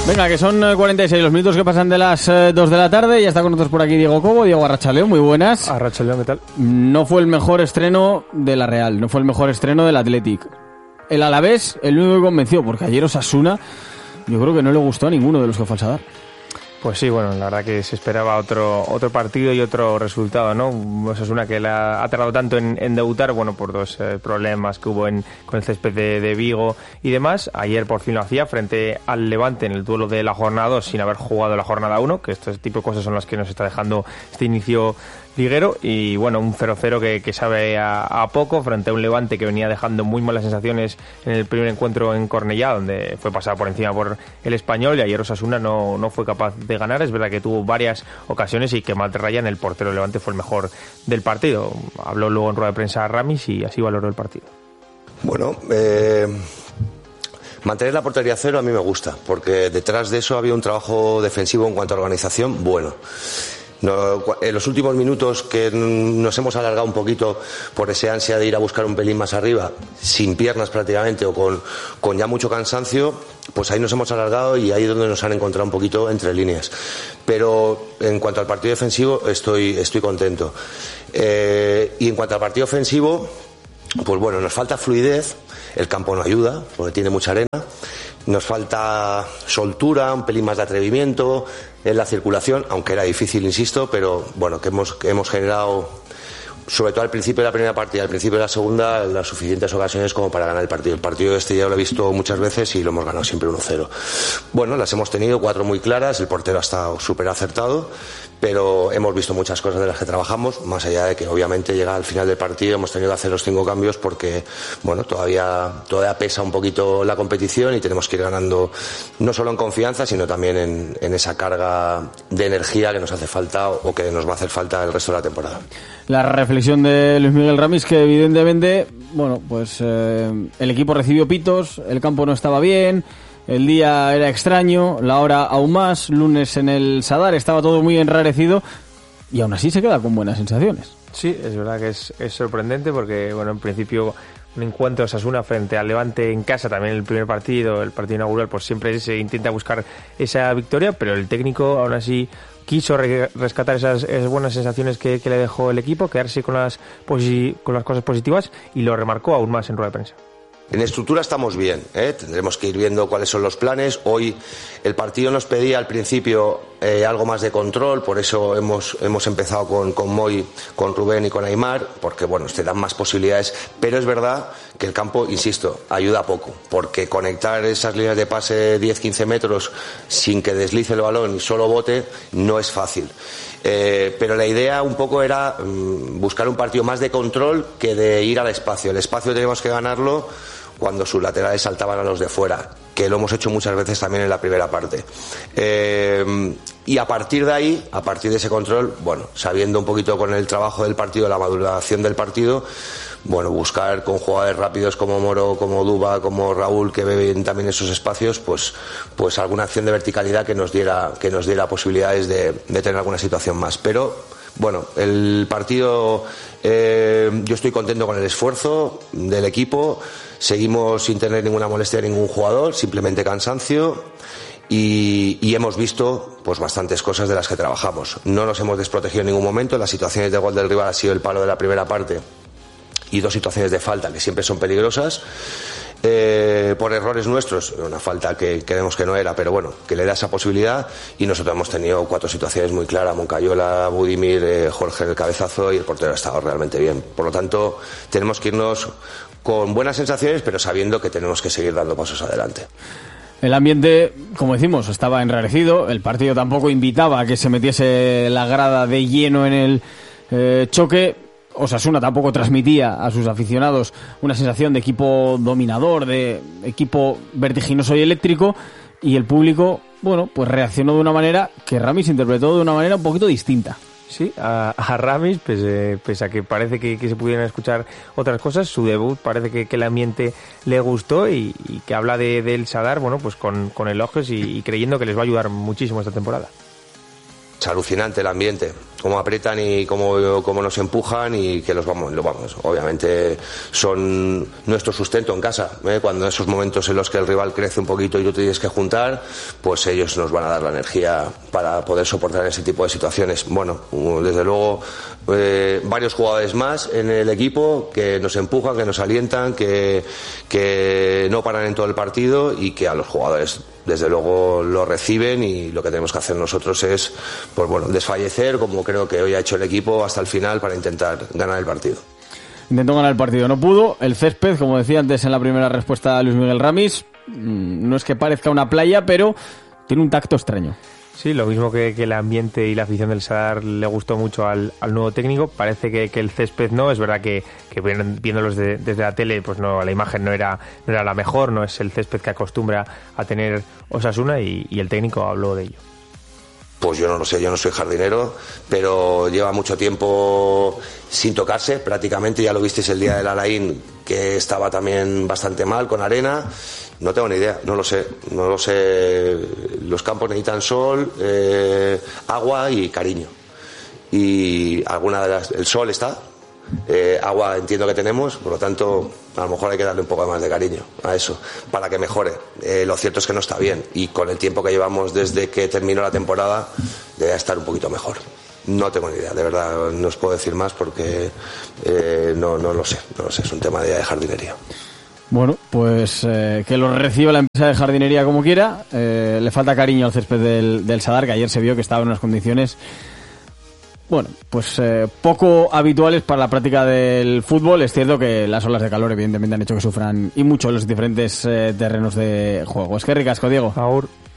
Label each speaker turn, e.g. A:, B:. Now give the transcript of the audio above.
A: Venga, que son 46 los minutos que pasan de las 2 de la tarde. Ya está con nosotros por aquí Diego Cobo. Diego, arratsaldeon, muy buenas.
B: Arratsaldeon, ¿qué tal?
A: No fue el mejor estreno de la Real, no fue el mejor estreno del Athletic. El Alavés, el único que convenció, porque ayer Osasuna, yo creo que no le gustó a ninguno de los que fue al Sadar.
B: Pues sí, bueno, la verdad que se esperaba otro partido y otro resultado, ¿no? Osasuna que ha tardado tanto en debutar, bueno, por dos problemas que hubo con el césped de Vigo y demás. Ayer por fin lo hacía frente al Levante en el duelo de la jornada 2 sin haber jugado la jornada 1, que este tipo de cosas son las que nos está dejando este inicio liguero. Y bueno, un 0-0 que sabe a poco frente a un Levante que venía dejando muy malas sensaciones en el primer encuentro en Cornellá, donde fue pasado por encima por el Español, y ayer Osasuna no fue capaz de ganar. Es verdad que tuvo varias ocasiones y que Matt Ryan, el portero del Levante, fue el mejor del partido. Habló luego en rueda de prensa Ramis y así valoró el partido.
C: Bueno, mantener la portería cero a mí me gusta, porque detrás de eso había un trabajo defensivo en cuanto a organización bueno. No, en los últimos minutos que nos hemos alargado un poquito por ese ansia de ir a buscar un pelín más arriba, sin piernas prácticamente o con ya mucho cansancio, pues ahí nos hemos alargado y ahí es donde nos han encontrado un poquito entre líneas. Pero en cuanto al partido defensivo estoy contento. Y en cuanto al partido ofensivo, pues bueno, nos falta fluidez, el campo no ayuda porque tiene mucha arena. Nos falta soltura, un pelín más de atrevimiento en la circulación, aunque era difícil, insisto, pero bueno, que hemos generado, sobre todo al principio de la primera partida, al principio de la segunda, las suficientes ocasiones como para ganar el partido. El partido este ya lo he visto muchas veces y lo hemos ganado siempre 1-0. Bueno, las hemos tenido 4 muy claras, el portero ha estado súper acertado, pero hemos visto muchas cosas de las que trabajamos, más allá de que obviamente llega al final del partido hemos tenido que hacer los 5 cambios porque bueno, todavía pesa un poquito la competición y tenemos que ir ganando no solo en confianza, sino también en esa carga de energía que nos hace falta o que nos va a hacer falta el resto de la temporada.
A: La reflexión de Luis Miguel Ramis, que evidentemente, bueno, pues el equipo recibió pitos, el campo no estaba bien, el día era extraño, la hora aún más, lunes en el Sadar estaba todo muy enrarecido y aún así se queda con buenas sensaciones.
B: Sí, es verdad que es sorprendente porque, bueno, en principio un encuentro de Osasuna frente al Levante en casa, también el primer partido, el partido inaugural, pues siempre se intenta buscar esa victoria, pero el técnico aún así quiso rescatar esas buenas sensaciones que le dejó el equipo, quedarse con las cosas positivas, y lo remarcó aún más en rueda de prensa.
C: En estructura estamos bien, tendremos que ir viendo cuáles son los planes. Hoy el partido nos pedía al principio algo más de control, por eso hemos empezado con Moy, con Rubén y con Aimar, porque bueno, te dan más posibilidades, pero es verdad que el campo, insisto, ayuda poco, porque conectar esas líneas de pase 10-15 metros sin que deslice el balón y solo bote no es fácil. Pero la idea un poco era buscar un partido más de control que de ir al espacio. El espacio tenemos que ganarlo cuando sus laterales saltaban a los de fuera, que lo hemos hecho muchas veces también en la primera parte. Y a partir de ahí, a partir de ese control, bueno, sabiendo un poquito con el trabajo del partido, la maduración del partido, bueno, buscar con jugadores rápidos como Moro, como Duba, como Raúl, que beben también esos espacios, pues alguna acción de verticalidad que nos diera posibilidades de tener alguna situación más. Pero bueno, el partido, yo estoy contento con el esfuerzo del equipo. Seguimos sin tener ninguna molestia de ningún jugador, simplemente cansancio. Y hemos visto pues bastantes cosas de las que trabajamos. No nos hemos desprotegido en ningún momento. Las situaciones de gol del rival ha sido el palo de la primera parte y 2 situaciones de falta que siempre son peligrosas. Por errores nuestros, una falta que creemos que no era, pero bueno, que le da esa posibilidad, y nosotros hemos tenido 4 situaciones muy claras: Moncayola, Budimir, Jorge el cabezazo, y el portero ha estado realmente bien. Por lo tanto, tenemos que irnos con buenas sensaciones, pero sabiendo que tenemos que seguir dando pasos adelante.
A: El ambiente, como decimos, estaba enrarecido, el partido tampoco invitaba a que se metiese la grada de lleno en el choque. Osasuna tampoco transmitía a sus aficionados una sensación de equipo dominador, de equipo vertiginoso y eléctrico, y el público, bueno, pues reaccionó de una manera que Ramis interpretó de una manera un poquito distinta.
B: Sí, a Ramis, pese a que parece que se pudieran escuchar otras cosas, su debut parece que el ambiente le gustó y que habla del Sadar, bueno, pues con elogios y creyendo que les va a ayudar muchísimo esta temporada.
C: Es alucinante el ambiente, cómo aprietan y cómo nos empujan, y que los vamos, obviamente son nuestro sustento en casa, ¿eh? Cuando en esos momentos en los que el rival crece un poquito y tú te tienes que juntar, pues ellos nos van a dar la energía para poder soportar ese tipo de situaciones. Bueno, desde luego varios jugadores más en el equipo que nos empujan, que nos alientan, que no paran en todo el partido, y que a los jugadores desde luego lo reciben, y lo que tenemos que hacer nosotros es, pues bueno, desfallecer, como creo que hoy ha hecho el equipo, hasta el final para intentar ganar el partido.
A: Intentó ganar el partido, no pudo. El césped, como decía antes en la primera respuesta a Luis Miguel Ramis, no es que parezca una playa, pero tiene un tacto extraño.
B: Sí, lo mismo que el ambiente y la afición del Sadar le gustó mucho al nuevo técnico. Parece que el césped no. Es verdad que viéndolos desde la tele, pues no, la imagen no era la mejor, no es el césped que acostumbra a tener Osasuna, y el técnico habló de ello.
C: Pues yo no lo sé, yo no soy jardinero, pero lleva mucho tiempo sin tocarse, prácticamente. Ya lo visteis el día del Alain, que estaba también bastante mal con arena. No tengo ni idea, no lo sé. Los campos necesitan sol, agua y cariño. Y el sol está, agua entiendo que tenemos, por lo tanto a lo mejor hay que darle un poco más de cariño a eso para que mejore. Lo cierto es que no está bien, y con el tiempo que llevamos desde que terminó la temporada debe estar un poquito mejor. No tengo ni idea, de verdad no os puedo decir más porque no lo sé, es un tema de jardinería.
A: Bueno, pues que lo reciba la empresa de jardinería como quiera. Le falta cariño al césped del Sadar, que ayer se vio que estaba en unas condiciones, bueno, pues poco habituales para la práctica del fútbol. Es cierto que las olas de calor evidentemente han hecho que sufran y mucho los diferentes terrenos de juego. Es que ricasco, Diego.
B: Agur.